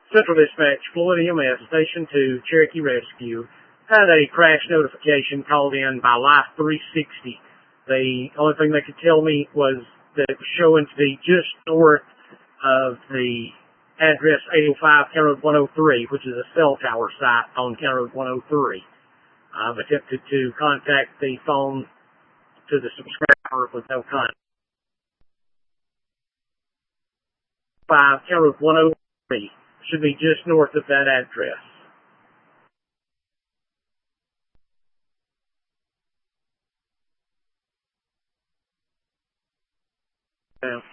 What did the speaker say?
Central Dispatch, Floyd EMS, Station 2, Cherokee Rescue. Had a crash notification called in by Life 360. The only thing they could tell me was that it was showing to be just north of the address 805 County Road 103, which is a cell tower site on County Road 103. I've attempted to contact the phone to the subscriber with no contact. 5 County Road 103 should be just north of that address. Yeah.